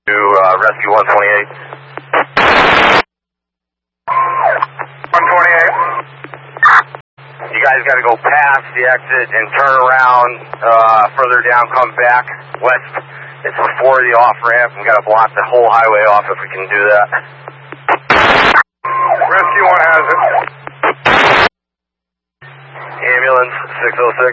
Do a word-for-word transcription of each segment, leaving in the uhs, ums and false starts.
to uh, rescue one twenty-eight. one twenty-eight. You guys got to go past the exit and turn around uh, further down, come back west. It's before the off-ramp. We got to block the whole highway off if we can do that. Rescue one has it. Ambulance six oh six.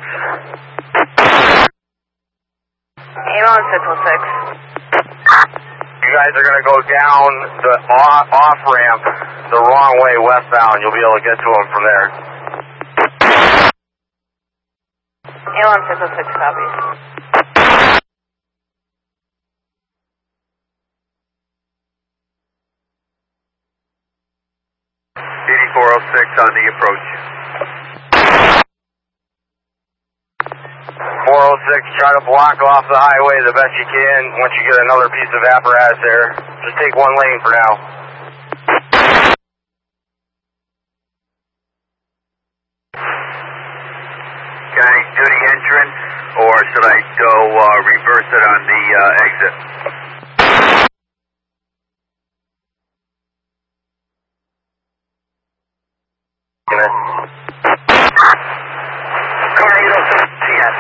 Ambulance six oh six. You guys are going to go down the off, off ramp the wrong way westbound. You'll be able to get to them from there. Ambulance six oh six copies. eighty-four oh six on the approach. four oh six, try to block off the highway the best you can. Once you get another piece of apparatus there, just take one lane for now. Can I do the entrance, or should I go uh, reverse it on the uh, exit? Car eight oh six, C S.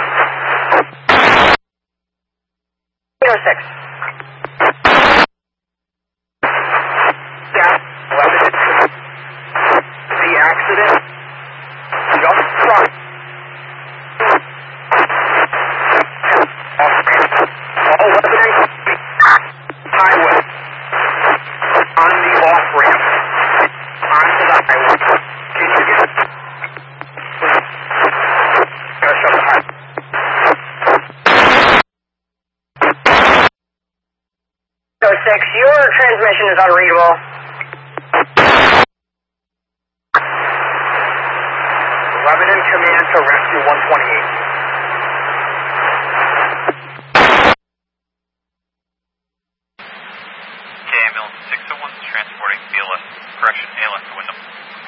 eight oh six. Staff, eleven. The accident just front. All eleven highway on the off ramp onto the highway. Can you get it? Gotta shut the highway. oh six, your transmission is unreadable. eleven in command to rescue one twenty-eight. Okay, ambulance six oh one is transporting B L S, correction, A L S to Wyndham.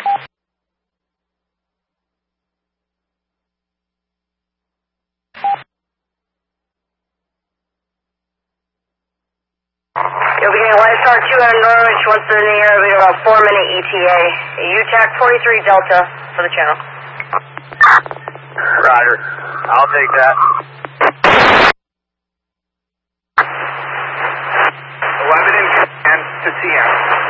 You'll be getting Lifestar two out of Norwich once they're in the air. We have about four minute E T A. U T A C forty-three Delta for the channel. Roger. I'll take that. eleven in command to T M.